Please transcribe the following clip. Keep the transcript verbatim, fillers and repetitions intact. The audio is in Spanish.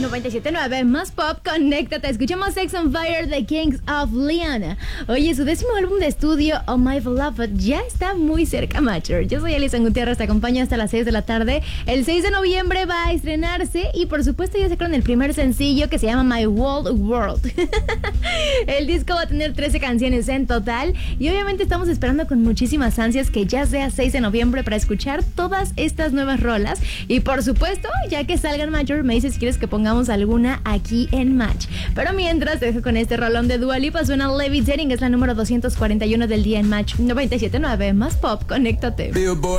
noventa y siete punto nueve más pop, conéctate. Escuchamos Sex on Fire de Kings of Leon. Oye, su décimo álbum de estudio, Oh My Beloved, ya está muy cerca, Macher. Yo soy Alison Gutiérrez, te acompaño hasta las seis de la tarde. El seis de noviembre va a estrenarse y por supuesto ya sacaron el primer sencillo que se llama My World World. El disco va a tener trece canciones en total y obviamente estamos esperando con muchísimas ansias que ya sea seis de noviembre para escuchar todas estas nuevas rolas. Y por supuesto, ya que salgan, Macher, me dices si quieres que pongamos alguna aquí en Match. Pero mientras, te dejo con este rolón de Dua Lipa. Suena Levitating, es la número doscientos cuarenta y uno del día en Match noventa y siete punto nueve más pop, conéctate. Billboard.